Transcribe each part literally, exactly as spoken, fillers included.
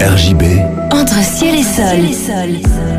R J B. Entre ciel et sol.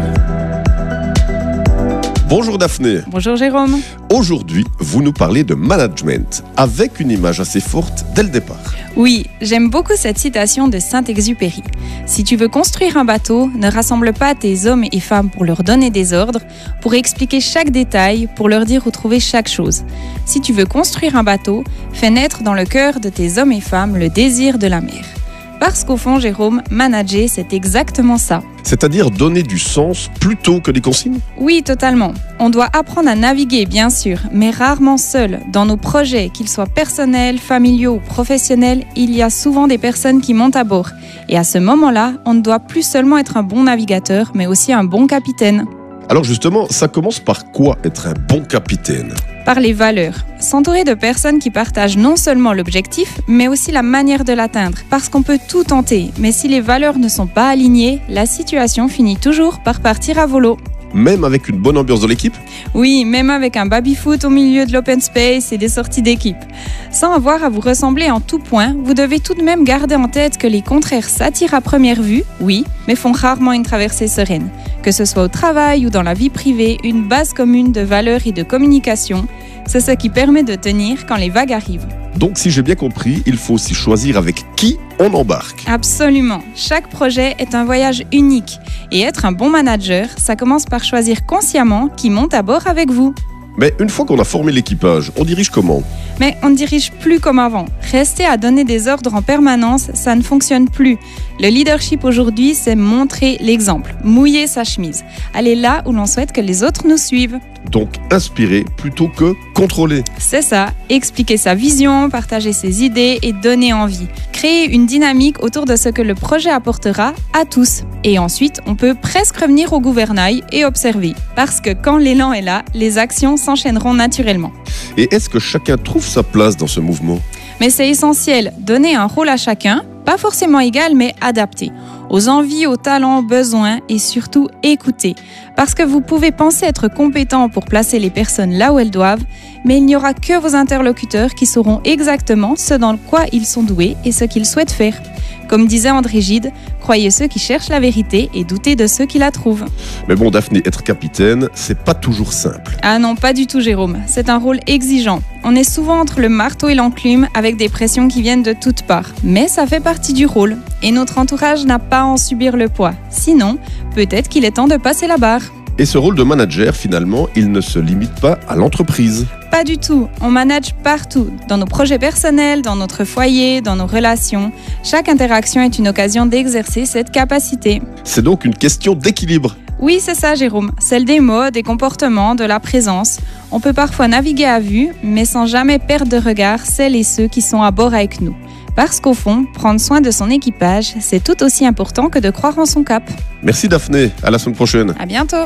Bonjour Daphné. Bonjour Jérôme. Aujourd'hui, vous nous parlez de management, avec une image assez forte dès le départ. Oui, j'aime beaucoup cette citation de Saint-Exupéry. Si tu veux construire un bateau, ne rassemble pas tes hommes et femmes pour leur donner des ordres, pour expliquer chaque détail, pour leur dire où trouver chaque chose. Si tu veux construire un bateau, fais naître dans le cœur de tes hommes et femmes le désir de la mer. Parce qu'au fond, Jérôme, manager, c'est exactement ça. C'est-à-dire donner du sens plutôt que des consignes ? Oui, totalement. On doit apprendre à naviguer, bien sûr, mais rarement seul. Dans nos projets, qu'ils soient personnels, familiaux ou professionnels, il y a souvent des personnes qui montent à bord. Et à ce moment-là, on ne doit plus seulement être un bon navigateur, mais aussi un bon capitaine. Alors justement, ça commence par quoi être un bon capitaine ? Par les valeurs. S'entourer de personnes qui partagent non seulement l'objectif, mais aussi la manière de l'atteindre. Parce qu'on peut tout tenter, mais si les valeurs ne sont pas alignées, la situation finit toujours par partir à volo. Même avec une bonne ambiance dans l'équipe ? Oui, même avec un baby-foot au milieu de l'open space et des sorties d'équipe. Sans avoir à vous ressembler en tout point, vous devez tout de même garder en tête que les contraires s'attirent à première vue, oui, mais font rarement une traversée sereine. Que ce soit au travail ou dans la vie privée, une base commune de valeurs et de communication, c'est ce qui permet de tenir quand les vagues arrivent. Donc si j'ai bien compris, il faut aussi choisir avec qui on embarque. Absolument. Chaque projet est un voyage unique. Et être un bon manager, ça commence par choisir consciemment qui monte à bord avec vous. Mais une fois qu'on a formé l'équipage, on dirige comment ? Mais on ne dirige plus comme avant. Rester à donner des ordres en permanence, ça ne fonctionne plus. Le leadership aujourd'hui, c'est montrer l'exemple, mouiller sa chemise, aller là où l'on souhaite que les autres nous suivent. Donc inspirer plutôt que contrôler. C'est ça, expliquer sa vision, partager ses idées et donner envie. Créer une dynamique autour de ce que le projet apportera à tous. Et ensuite, on peut presque revenir au gouvernail et observer. Parce que quand l'élan est là, les actions s'enchaîneront naturellement. Et est-ce que chacun trouve sa place dans ce mouvement ? Mais c'est essentiel, donner un rôle à chacun, pas forcément égal mais adapté, aux envies, aux talents, aux besoins et surtout écouter. Parce que vous pouvez penser être compétent pour placer les personnes là où elles doivent, mais il n'y aura que vos interlocuteurs qui sauront exactement ce dans quoi ils sont doués et ce qu'ils souhaitent faire. Comme disait André Gide, croyez ceux qui cherchent la vérité et doutez de ceux qui la trouvent. Mais bon, Daphné, être capitaine, c'est pas toujours simple. Ah non, pas du tout Jérôme, c'est un rôle exigeant. On est souvent entre le marteau et l'enclume avec des pressions qui viennent de toutes parts. Mais ça fait partie du rôle et notre entourage n'a pas à en subir le poids. Sinon, peut-être qu'il est temps de passer la barre. Et ce rôle de manager, finalement, il ne se limite pas à l'entreprise. Pas du tout, on manage partout, dans nos projets personnels, dans notre foyer, dans nos relations. Chaque interaction est une occasion d'exercer cette capacité. C'est donc une question d'équilibre. Oui, c'est ça Jérôme, celle des mots, des comportements, de la présence. On peut parfois naviguer à vue, mais sans jamais perdre de regard celles et ceux qui sont à bord avec nous. Parce qu'au fond, prendre soin de son équipage, c'est tout aussi important que de croire en son cap. Merci Daphné, à la semaine prochaine. À bientôt.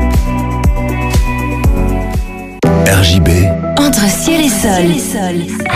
R J B. Entre ciel et sol.